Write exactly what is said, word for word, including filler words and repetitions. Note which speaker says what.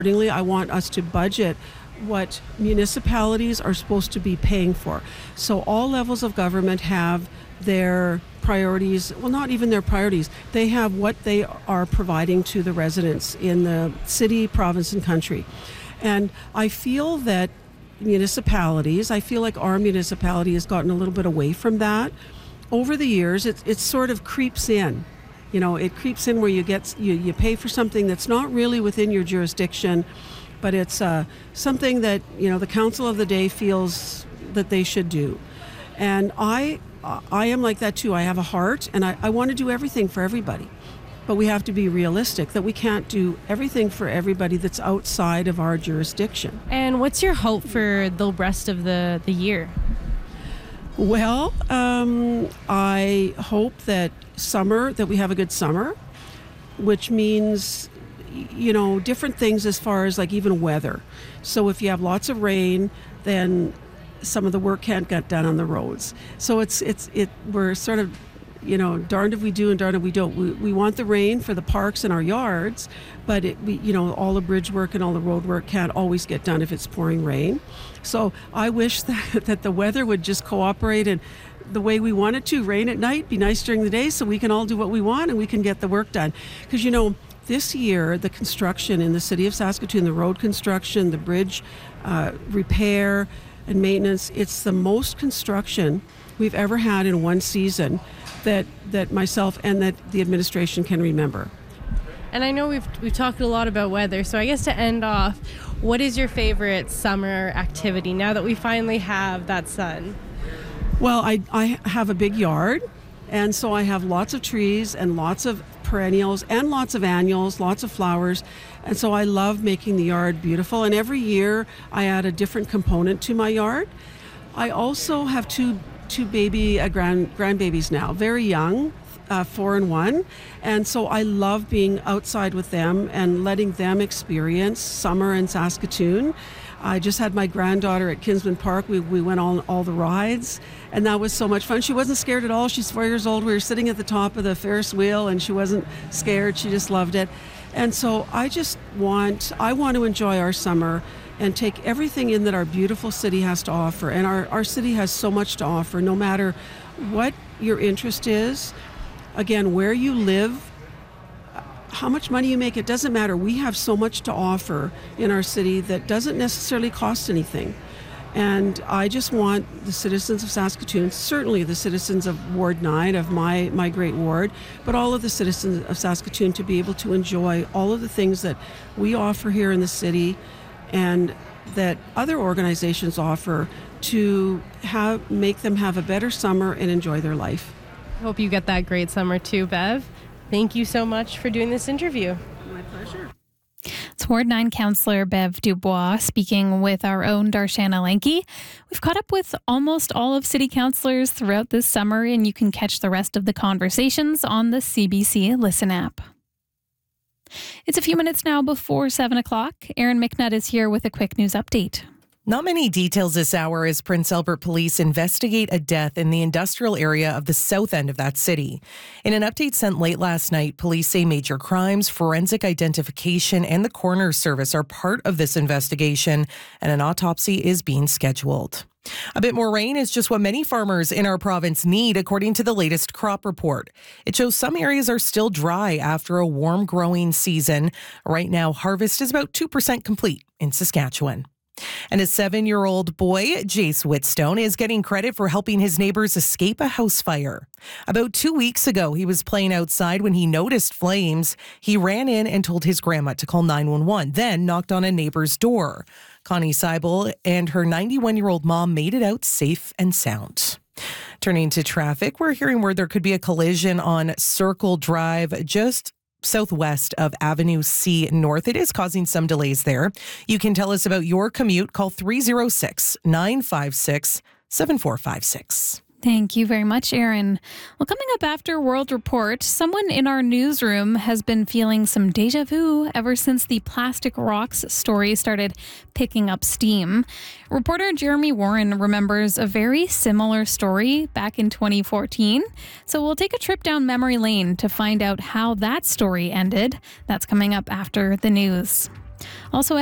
Speaker 1: Accordingly, I want us to budget what municipalities are supposed to be paying for. So all levels of government have their priorities, well, not even their priorities. They have what they are providing to the residents in the city, province, and country. And I feel that municipalities, I feel like our municipality has gotten a little bit away from that. Over the years, it, it sort of creeps in. You know, it creeps in where you get you, you pay for something that's not really within your jurisdiction, but it's uh, something that, you know, the council of the day feels that they should do. And I I am like that too. I have a heart, and I, I want to do everything for everybody. But we have to be realistic that we can't do everything for everybody that's outside of our jurisdiction.
Speaker 2: And what's your hope for the rest of the, the year?
Speaker 1: Well, um, I hope that summer, that we have a good summer, which means, you know, different things as far as like even weather. So if you have lots of rain, then some of the work can't get done on the roads. So it's it's it we're sort of, you know, darned if we do and darned if we don't. We, we want the rain for the parks and our yards, but it, we, you know, all the bridge work and all the road work can't always get done if it's pouring rain. So I wish that, that the weather would just cooperate and the way we want it to. Rain at night, be nice during the day, so we can all do what we want and we can get the work done. Because, you know, this year, the construction in the city of Saskatoon, the road construction, the bridge uh, repair and maintenance, it's the most construction we've ever had in one season that that myself and that the administration can remember.
Speaker 2: And I know we've we've talked a lot about weather, so I guess to end off, what is your favorite summer activity now that we finally have that sun?
Speaker 1: Well, I, I have a big yard, and so I have lots of trees and lots of perennials and lots of annuals, lots of flowers, and so I love making the yard beautiful. And every year I add a different component to my yard. I also have two two baby uh, grand grandbabies now, very young, uh, four and one, and so I love being outside with them and letting them experience summer in Saskatoon. I just had my granddaughter at Kinsman Park. We we went on all the rides, and that was so much fun. She wasn't scared at all. She's four years old. We were sitting at the top of the Ferris wheel, and she wasn't scared. She just loved it. And so I just want, I want to enjoy our summer and take everything in that our beautiful city has to offer. And our, our city has so much to offer, no matter what your interest is. Again, where you live, how much money you make, it doesn't matter. We have so much to offer in our city that doesn't necessarily cost anything. And I just want the citizens of Saskatoon, certainly the citizens of Ward nine, of my, my great ward, but all of the citizens of Saskatoon to be able to enjoy all of the things that we offer here in the city and that other organizations offer to have make them have a better summer and enjoy their life.
Speaker 2: I hope you get that great summer too, Bev. Thank you so much for doing this interview.
Speaker 1: My pleasure.
Speaker 3: It's Ward nine Councillor Bev Dubois speaking with our own Darshana Lanke. We've caught up with almost all of city councillors throughout this summer, and you can catch the rest of the conversations on the C B C Listen app. It's a few minutes now before seven o'clock. Erin McNutt is here with a quick news update.
Speaker 4: Not many details this hour as Prince Albert police investigate a death in the industrial area of the south end of that city. In an update sent late last night, police say major crimes, forensic identification, and the coroner's service are part of this investigation, and an autopsy is being scheduled. A bit more rain is just what many farmers in our province need, according to the latest crop report. It shows some areas are still dry after a warm growing season. Right now, harvest is about two percent complete in Saskatchewan. And a seven-year-old boy, Jace Whitstone, is getting credit for helping his neighbors escape a house fire. About two weeks ago, he was playing outside when he noticed flames. He ran in and told his grandma to call nine one one, then knocked on a neighbor's door. Connie Seibel and her ninety-one-year-old mom made it out safe and sound. Turning to traffic, we're hearing where there could be a collision on Circle Drive just southwest of Avenue C North. It is causing some delays there. You can tell us about your commute. Call three oh six, nine five six, seven four five six.
Speaker 3: Thank you very much, Erin. Well, coming up after World Report, someone in our newsroom has been feeling some deja vu ever since the Plastic Rocks story started picking up steam. Reporter Jeremy Warren remembers a very similar story back in twenty fourteen. So we'll take a trip down memory lane to find out how that story ended. That's coming up after the news. Also